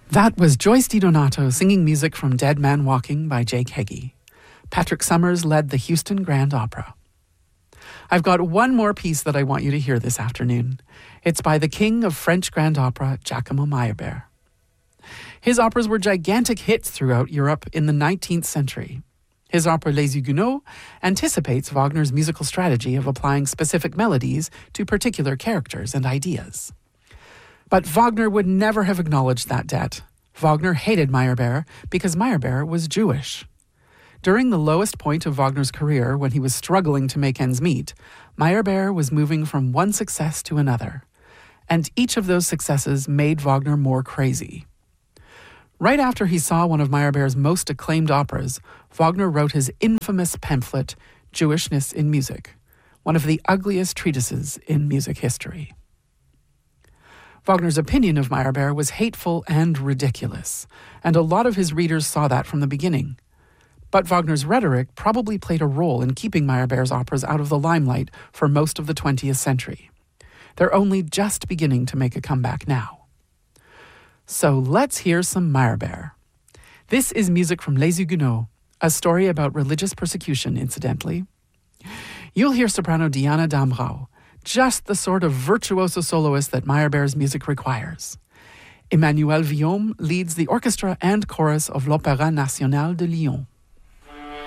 That was Joyce DiDonato singing music from Dead Man Walking by Jake Heggie. Patrick Summers led the Houston Grand Opera. I've got one more piece that I want you to hear this afternoon. It's by the king of French Grand Opera, Giacomo Meyerbeer. His operas were gigantic hits throughout Europe in the 19th century. His opera Les Huguenots anticipates Wagner's musical strategy of applying specific melodies to particular characters and ideas. But Wagner would never have acknowledged that debt. Wagner hated Meyerbeer because Meyerbeer was Jewish. During the lowest point of Wagner's career, when he was struggling to make ends meet, Meyerbeer was moving from one success to another. And each of those successes made Wagner more crazy. Right after he saw one of Meyerbeer's most acclaimed operas, Wagner wrote his infamous pamphlet, Jewishness in Music, one of the ugliest treatises in music history. Wagner's opinion of Meyerbeer was hateful and ridiculous, and a lot of his readers saw that from the beginning. But Wagner's rhetoric probably played a role in keeping Meyerbeer's operas out of the limelight for most of the 20th century. They're only just beginning to make a comeback now. So let's hear some Meyerbeer. This is music from Les Huguenots, a story about religious persecution, incidentally. You'll hear soprano Diana Damrau, just the sort of virtuoso soloist that Meyerbeer's music requires. Emmanuel Villaume leads the orchestra and chorus of l'Opéra National de Lyon.